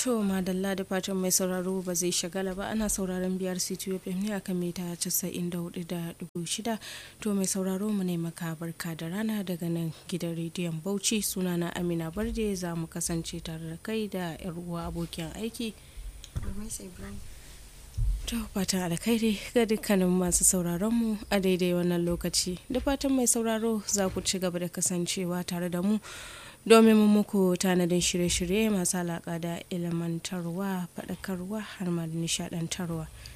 To madalla da fatan mai sauraro ba zai shagala ba, ana sauraron biyar CTFM ne akan mita 94.6. To mai sauraro mu ne maka barka da rana daga nan gidan rediyon Bauchi, sunana Amina Barde, za mu kasance tare da kai da yar uwa abokin aiki. To fatan alkhairi ga dukkanin masu sauraron mu a daidai wannan lokaci. Da fatan mai sauraro za ku ci gaba da kasancewa tare da mu domin mu muku tanadin shirye-shirye masu alaƙa da ilmantarwa, faɗakarwa har ma da nishaɗantarwa.